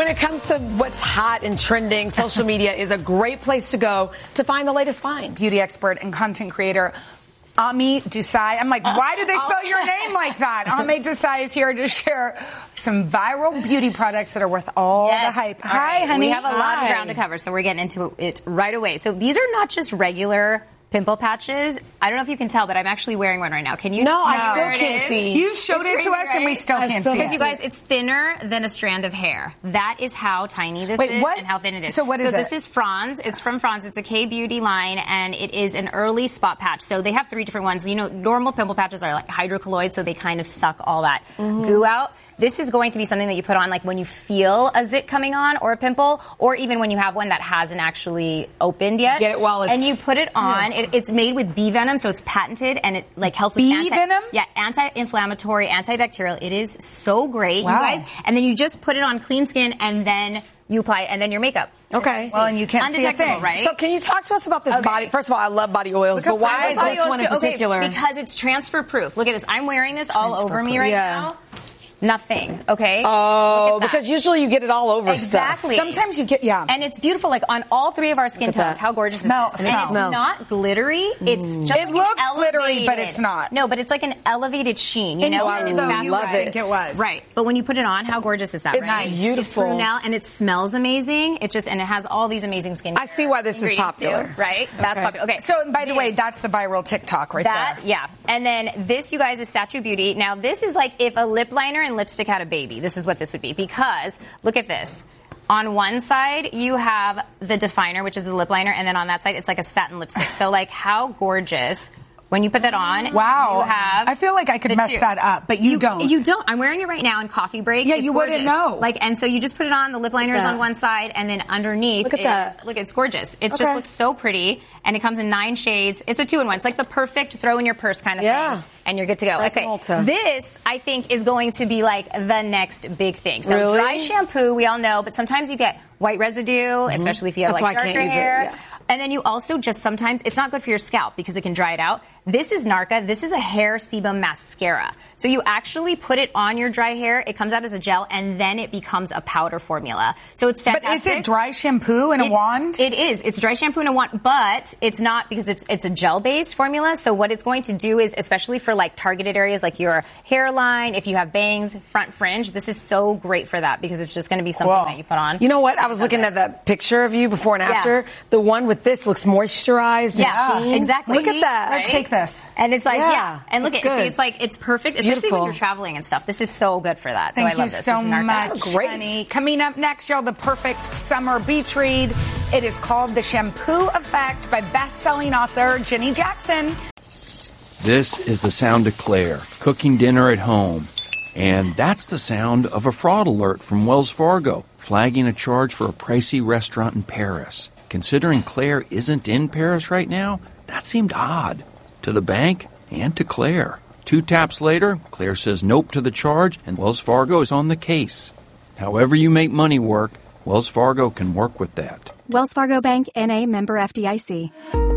When it comes to what's hot and trending, social media is a great place to go to find the latest finds. Beauty expert and content creator Ami Desai. I'm like, why did they spell your name like that? Ami Desai is here to share some viral beauty products that are worth all the hype. Hi, honey. We have a lot of ground to cover, so we're getting into it right away. So these are not just regular pimple patches. I don't know if you can tell, but I'm actually wearing one right now. Can you? No, I still can't see. You showed it to us, and we still can't see it. Because you guys, it's thinner than a strand of hair. That is how tiny this is and how thin it is. So what is it? So this is Franz. It's from Franz. It's a K-Beauty line, and it is an early spot patch. So they have 3 different ones. You know, normal pimple patches are like hydrocolloid, so they kind of suck all that goo out. This is going to be something that you put on like when you feel a zit coming on or a pimple, or even when you have one that hasn't actually opened yet. Get it while it's... And you put it on. It's made with bee venom, so it's patented, and it like helps with... Bee venom? Yeah, anti-inflammatory, antibacterial. It is so great, wow. you guys. And then you just put it on clean skin, and then you apply it, and then your makeup. Okay. Well, and you can't see a thing, right? So can you talk to us about this body? First of all, I love body oils, but why is this one in particular? Because it's transfer proof. Look at this. I'm wearing this all over me right now. Nothing, okay? Oh, because usually you get it all over exactly. stuff. Sometimes you get, And it's beautiful, like on all 3 of our skin tones. How gorgeous is this? And it's not glittery. It's just it looks glittery, but it's not. No, but it's like an elevated sheen, you know? I love it. It was. Right. But when you put it on, how gorgeous is that, it's right? Beautiful. It's Brunel, and it smells amazing. It has all these amazing skin. I see why this is popular. Too, right? That's popular. Okay. So, by the way, that's the viral TikTok right there. Yeah. And then this, you guys, is Statue Beauty. Now, this is like if a lip liner and lipstick had a baby. This is what this would be, because look at this. On one side, you have the definer, which is the lip liner, and then on that side, it's like a satin lipstick. So, like, how gorgeous. When you put that on, wow. you have... I feel like I could mess that up, but you don't. You don't. I'm wearing it right now in coffee break. Yeah, it's you gorgeous. wouldn't know. Like, and so you just put it on, the lip liner is on one side, and then underneath Look at that. Look, it's gorgeous. It just looks so pretty, and it comes in 9 shades. It's a 2-in-1. It's like the perfect throw in your purse kind of thing, and you're good to go. Okay, this, I think, is going to be like the next big thing. So dry shampoo, we all know, but sometimes you get white residue, especially if you have like darker hair. And then you also just sometimes, it's not good for your scalp because it can dry it out. This is Narka. This is a hair sebum mascara. So you actually put it on your dry hair. It comes out as a gel, and then it becomes a powder formula. So it's fantastic. But is it dry shampoo in a wand? It is. It's dry shampoo in a wand, but it's not because it's a gel-based formula. So what it's going to do is, especially for like targeted areas like your hairline, if you have bangs, front fringe, this is so great for that because it's just going to be something that you put on. You know what? I was looking at that picture of you before and after. The one with this looks moisturized. Yeah, exactly. Look at that. Let's take this. And it's like, and look at it. It's like, it's perfect, especially when you're traveling and stuff. This is so good for that. Thank so I you love this. so this much, great. honey. Coming up next, y'all, the perfect summer beach read. It is called The Shampoo Effect by best-selling author Jenny Jackson. This is the sound of Claire, cooking dinner at home. And that's the sound of a fraud alert from Wells Fargo, flagging a charge for a pricey restaurant in Paris. Considering Claire isn't in Paris right now, that seemed odd. To the bank and to Claire. 2 taps later, Claire says nope to the charge, and Wells Fargo is on the case. However you make money work, Wells Fargo can work with that. Wells Fargo Bank, N.A., member FDIC.